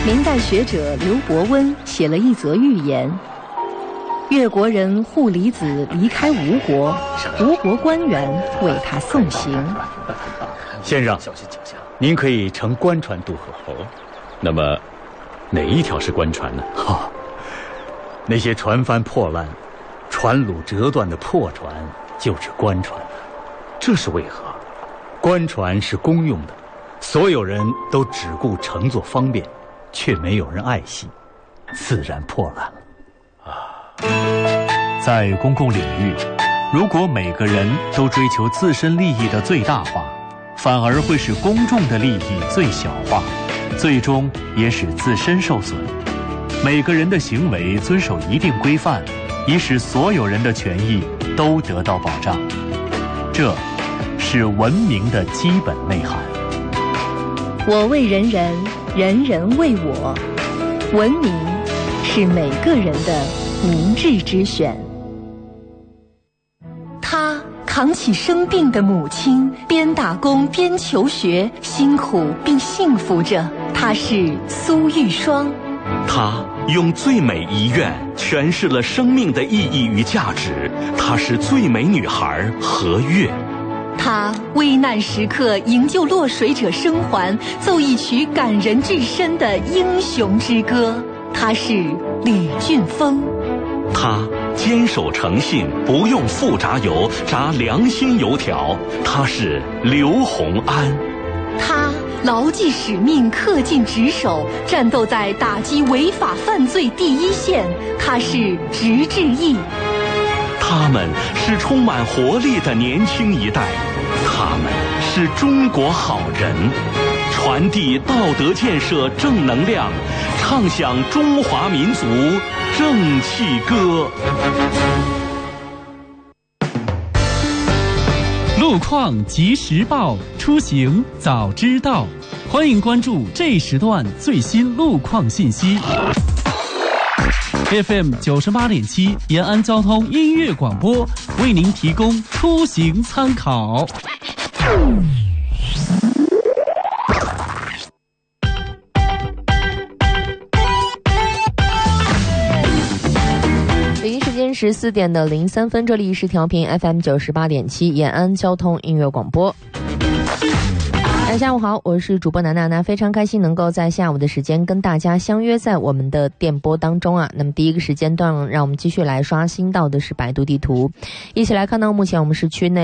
明代学者刘伯温写了一则寓言：越国人护离子离开吴国，吴国官员为他送行。 先生，您可以乘官船渡河。那么，哪一条是官船呢？那些船帆破烂、船橹折断的破船就是官船。这是为何？官船是公用的，所有人都只顾乘坐方便，却没有人爱惜，自然破烂了。 在公共领域，如果每个人都追求自身利益的最大化，反而会使公众的利益最小化，最终也使自身受损。每个人的行为遵守一定规范，以使所有人的权益都得到保障。这是文明的基本内涵。 我为人人，人人为我。文明是每个人的明智之选。他扛起生病的母亲，边打工边求学，辛苦并幸福着。他是苏玉霜。 他用最美遗愿诠释了生命的意义与价值。她是最美女孩何月。 他危难时刻营救落水者生还，奏一曲感人至深的英雄之歌。他是李俊峰。 他坚守诚信，不用复炸油，炸良心油条。他是刘洪安。 他牢记使命，恪尽职守，战斗在打击违法犯罪第一线。他是直志毅。 他们是充满活力的年轻一代，他们是中国好人，传递道德建设正能量，唱响中华民族正气歌。 路况及时报，出行早知道。欢迎关注这时段最新路况信息。FM 98.7延安交通音乐广播为您提供出行参考。 北京时间14点03分，这里是调频 FM 98.7延安交通音乐广播。大家下午好，我是主播楠楠，非常开心能够在下午的时间跟大家相约在我们的电波当中啊。那么第一个时间段，让我们继续来刷新到的是百度地图，一起来看到目前我们市区内